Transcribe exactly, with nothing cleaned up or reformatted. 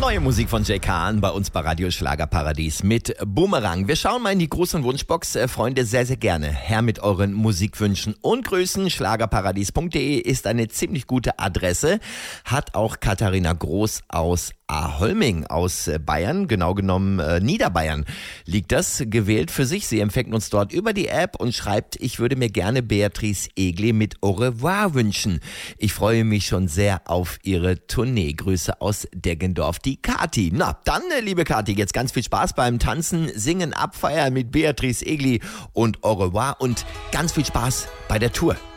Neue Musik von Jay Kahn bei uns bei Radio Schlagerparadies mit Boomerang. Wir schauen mal in die Gruß- und Wunschbox. Äh, Freunde, sehr, sehr gerne. Her mit euren Musikwünschen und Grüßen. Schlagerparadies punkt de ist eine ziemlich gute Adresse. Hat auch Katharina Groß aus Aholming aus Bayern, genau genommen äh, Niederbayern, liegt das, gewählt für sich. Sie empfängt uns dort über die App und schreibt, ich würde mir gerne Beatrice Egli mit Au revoir wünschen. Ich freue mich schon sehr auf ihre Tournee. Grüße aus Deggendorf, die Kati. Na, dann, liebe Kati, jetzt ganz viel Spaß beim Tanzen, Singen, Abfeiern mit Beatrice Egli und Au revoir und ganz viel Spaß bei der Tour.